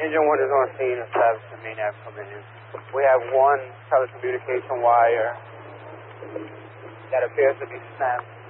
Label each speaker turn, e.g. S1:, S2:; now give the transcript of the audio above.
S1: Engine 1 is on scene, established the main app coming in. We have one telecommunication wire that appears to be snapped.